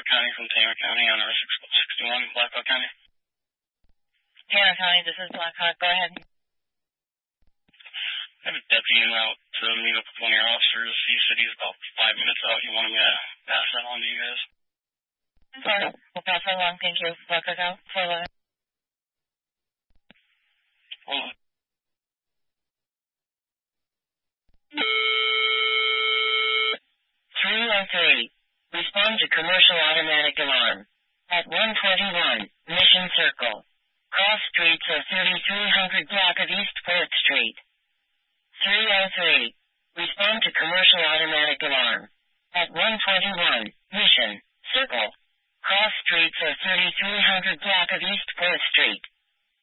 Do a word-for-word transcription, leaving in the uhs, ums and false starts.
County from Taylor County on R six sixty-one, Blackhawk County. Taylor County, this is Blackhawk. Go ahead. I have a deputy en route to meet up with one of your officers. He said he's about five minutes out. He wanted me to pass that on to you guys. Sure. We'll pass that along. Thank you. Blackhawk out. four eleven. Hold on. three oh three. Respond to commercial automatic alarm. At one twenty-one, Mission Circle. Cross streets of thirty-three hundred block of East Fourth Street. three oh three. Respond to commercial automatic alarm. At one twenty-one,